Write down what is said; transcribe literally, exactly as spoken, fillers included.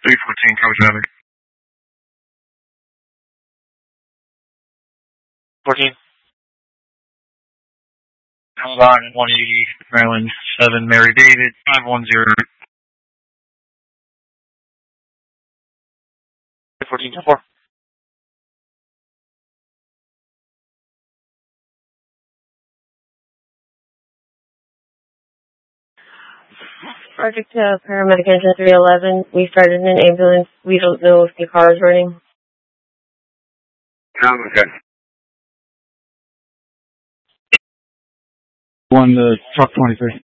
three fourteen, cover traffic. fourteen. Hold on, one eighty, Maryland, seven, Mary David, five one zero. fourteen, ten four. Project uh, Paramedic Engine three eleven. We started an ambulance. We don't know if the car is running. Um, okay. One, the truck twenty-three.